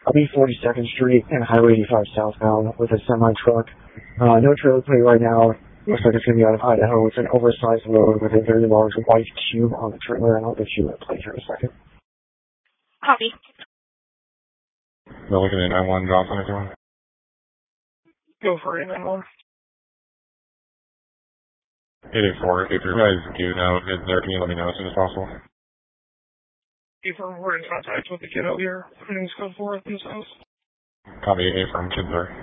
I'll be 42nd Street and Highway 85 southbound with a semi-truck. No trailer plate right now. Looks like it's going to be out of Idaho. It's an oversized load with a very large white cube on the trailer, and I'll get you a plate here in a second. Copy. They're looking at 9-1 Johnson, if you want. Go for it, 9-1. 884, if you guys do know if it's there, can you let me know as soon as possible? We're in contact with the kid out here. Everything's code 4 at this house. Copy, 8 from kids there.